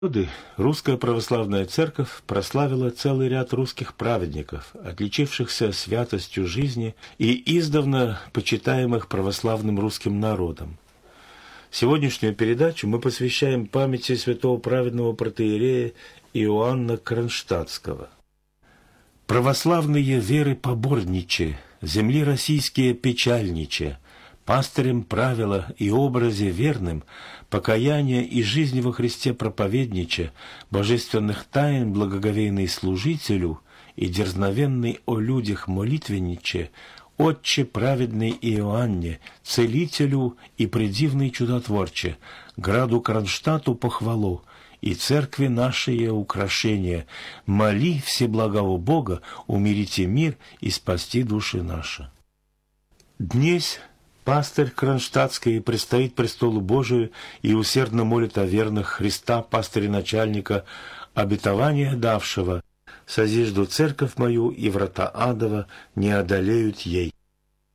Годы Русская Православная Церковь прославила целый ряд русских праведников, отличившихся святостью жизни и издавна почитаемых православным русским народом. Сегодняшнюю передачу мы посвящаем памяти святого праведного протоиерея Иоанна Кронштадтского. Православные веры поборниче, земли российские печальниче, пастырем правила и образе верным, покаяние и жизни во Христе проповедниче, божественных тайн благоговейный служителю и дерзновенный о людях молитвенниче, Отче праведный Иоанне, целителю и предивный чудотворче, граду Кронштадту похвалу, и церкви нашей украшение, моли всеблагого Бога умирите мир и спасти души наши. Днесь пастырь Кронштадтский предстоит престолу Божию и усердно молит о верных Христа, пастыря-начальника, обетование давшего, созижду церковь мою, и врата адова не одолеют ей.